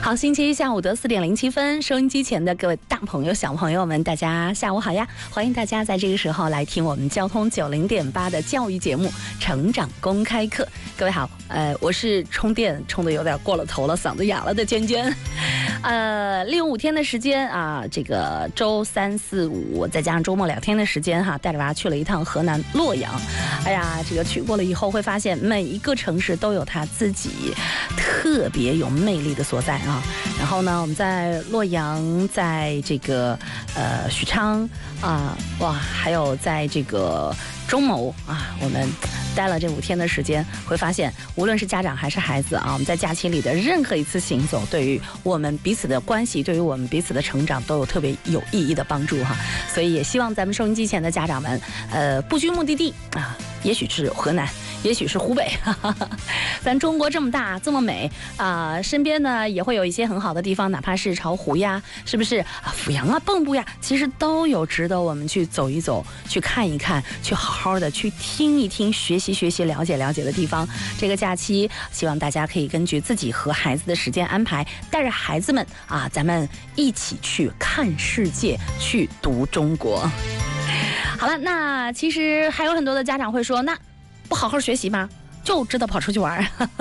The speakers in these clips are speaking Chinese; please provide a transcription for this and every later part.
好，星期一下午的4点07分，收音机前的各位大朋友、小朋友们，大家下午好呀！欢迎大家在这个时候来听我们交通90.8的教育节目《成长公开课》。各位好，我是充电充的有点过了头了，嗓子哑了的娟娟。利用5天的时间啊，这个周3、4、5再加上周末2天的时间哈，带着娃去了一趟河南洛阳。哎呀，这个去过了以后会发现，每一个城市都有它自己特别有魅力的所在啊。然后呢，我们在洛阳，在这个许昌啊，哇，还有在这个中牟啊，我们待了这5天的时间，会发现无论是家长还是孩子啊，我们在假期里的任何一次行走，对于我们彼此的关系，对于我们彼此的成长，都有特别有意义的帮助哈。所以也希望咱们收音机前的家长们，不拘目的地啊，也许是河南，也许是湖北，咱中国这么大这么美啊，身边呢也会有一些很好的地方，哪怕是巢湖呀，是不是啊，阜阳啊，蚌埠呀，其实都有值得我们去走一走，去看一看，去好好的去听一听，学习学习，了解了解的地方。这个假期，希望大家可以根据自己和孩子的时间安排，带着孩子们啊，咱们一起去看世界，去读中国。好了，那其实还有很多的家长会说，那不好好学习吗？就知道跑出去玩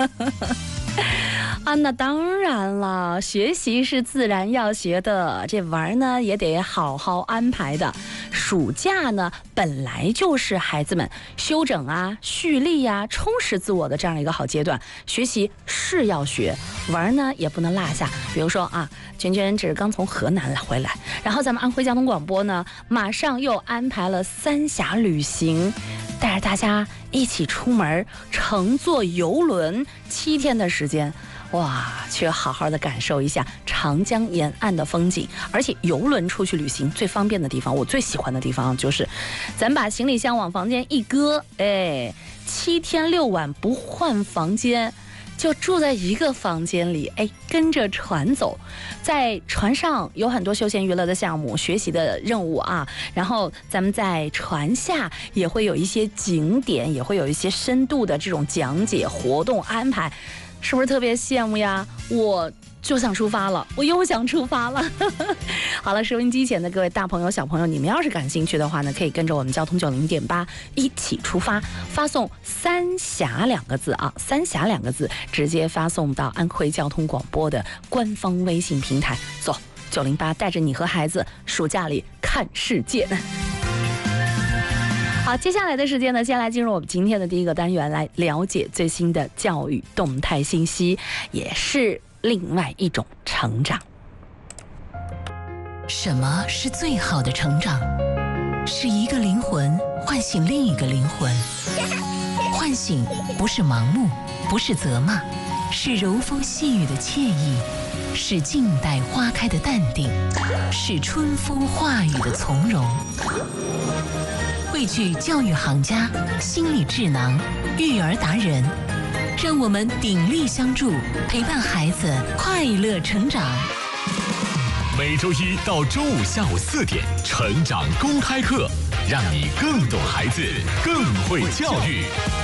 啊，那当然了，学习是自然要学的，这玩呢也得好好安排的。暑假呢本来就是孩子们休整啊、蓄力啊、充实自我的这样一个好阶段，学习是要学，玩呢也不能落下。比如说啊，娟娟这是刚从河南回来，然后咱们安徽交通广播呢马上又安排了三峡旅行，带着大家一起出门，乘坐游轮7天的时间，哇，去好好的感受一下长江沿岸的风景。而且游轮出去旅行最方便的地方，我最喜欢的地方就是咱把行李箱往房间一搁，7天6晚不换房间，就住在一个房间里，跟着船走，在船上有很多休闲娱乐的项目、学习的任务啊，然后咱们在船下也会有一些景点，也会有一些深度的这种讲解活动安排，是不是特别羡慕呀？我就想出发了，我又想出发了。好了，收音机前的各位大朋友、小朋友，你们要是感兴趣的话呢，可以跟着我们交通90.8一起出发，发送三峡2个字啊，三峡2个字，直接发送到安徽交通广播的官方微信平台。走，908带着你和孩子暑假里看世界。好，接下来的时间呢，先来进入我们今天的第一个单元，来了解最新的教育动态信息，也是另外一种成长。 什么是最好的成长？是一个灵魂唤醒另一个灵魂。唤醒不是盲目，不是责骂，是柔风细雨的惬意，是静待花开的淡定，是春风化雨的从容。汇聚教育行家、心理智囊、育儿达人，让我们鼎力相助，陪伴孩子快乐成长。 每周一到周五下午4点，成长公开课，让你更懂孩子，更会教育。